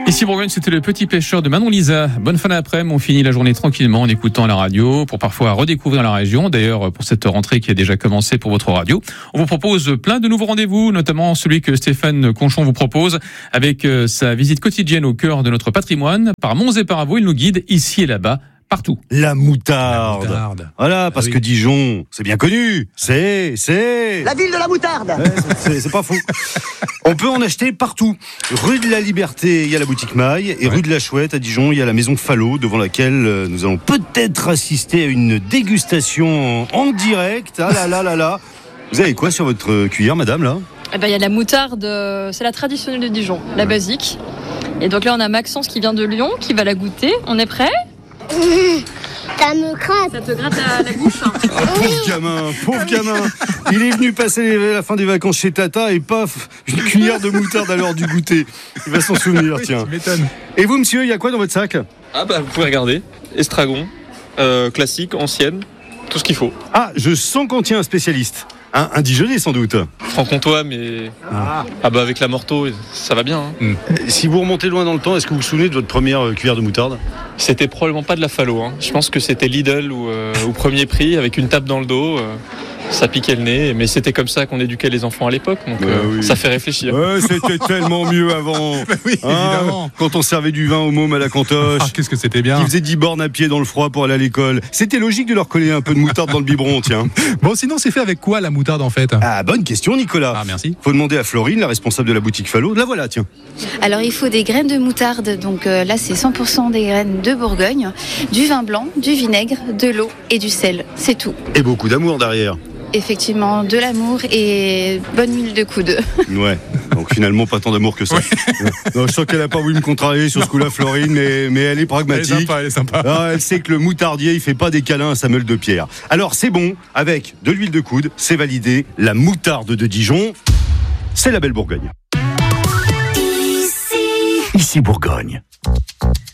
Ici Bourgogne, c'était le petit pêcheur de Manon Lisa. Bonne fin d'après-midi, on finit la journée tranquillement en écoutant la radio pour parfois redécouvrir la région. D'ailleurs, pour cette rentrée qui a déjà commencé pour votre radio, on vous propose plein de nouveaux rendez-vous, notamment celui que Stéphane Conchon vous propose avec sa visite quotidienne au cœur de notre patrimoine. Par monts et par avaux, il nous guide ici et là-bas. Partout. La moutarde. Voilà, parce que Dijon, c'est bien connu. C'est la ville de la moutarde. Ouais, c'est pas faux. On peut en acheter partout. Rue de la Liberté, il y a la boutique Maille, et rue de la Chouette à Dijon, il y a la maison Fallot, devant laquelle nous allons peut-être assister à une dégustation en direct. Ah là là là là. Vous avez quoi sur votre cuillère, madame, là ? Eh ben, il y a la moutarde, c'est la traditionnelle de Dijon, la basique. Et donc là, on a Maxence qui vient de Lyon, qui va la goûter. On est prêt ? Ça me gratte. Ça te gratte à la bouche. Pauvre gamin. Il est venu passer la fin des vacances chez Tata et paf, une cuillère de moutarde à l'heure du goûter. Il va s'en souvenir, tiens. Tu m'étonnes. Et vous, monsieur, il y a quoi dans votre sac ? Ah bah vous pouvez regarder, estragon, classique, ancienne, tout ce qu'il faut. Ah, je sens qu'on tient un spécialiste. Un Dijonnais sans doute. Franc-comtois, mais bah avec la Morteau, ça va bien. Hein. Si vous remontez loin dans le temps, est-ce que vous vous souvenez de votre première cuillère de moutarde ? C'était probablement pas de la Fallot. Hein. Je pense que c'était Lidl ou au premier prix, avec une tape dans le dos. Ça piquait le nez, mais c'était comme ça qu'on éduquait les enfants à l'époque, donc oui. Ça fait réfléchir. Ouais, c'était tellement mieux avant. Oui, évidemment. Quand on servait du vin au môme à la cantoche. Ah, qu'est-ce que c'était bien. Qui faisait 10 bornes à pied dans le froid pour aller à l'école. C'était logique de leur coller un peu de moutarde dans le biberon, tiens. Bon, sinon, c'est fait avec quoi la moutarde en fait ? Ah, bonne question, Nicolas. Ah, merci. Faut demander à Florine, la responsable de la boutique Fallot. La voilà, tiens. Alors, il faut des graines de moutarde. Donc là, c'est 100% des graines de Bourgogne, du vin blanc, du vinaigre, de l'eau et du sel. C'est tout. Et beaucoup d'amour derrière. Effectivement, de l'amour et bonne huile de coude. Ouais, donc finalement pas tant d'amour que ça. Ouais. Non, je sens qu'elle a pas voulu me contrarier sur ce coup-là, Florine, mais elle est pragmatique. Elle est sympa. Ah, elle sait que le moutardier, il fait pas des câlins à Samuel de Pierre. Alors c'est bon, avec de l'huile de coude, c'est validé. La moutarde de Dijon, c'est la belle Bourgogne. Ici Bourgogne.